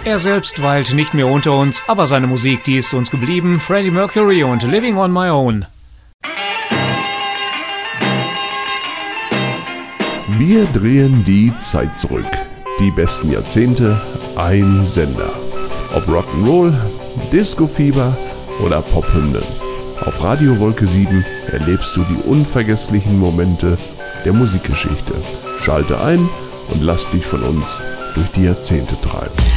Er selbst weilt nicht mehr unter uns, aber seine Musik, die ist uns geblieben. Freddie Mercury und Living on My Own. Wir drehen die Zeit zurück. Die besten Jahrzehnte, ein Sender. Ob Rock'n'Roll, Disco-Fieber oder Pophymnen. Auf Radio Wolke 7 erlebst du die unvergesslichen Momente der Musikgeschichte. Schalte ein und lass dich von uns durch die Jahrzehnte treiben.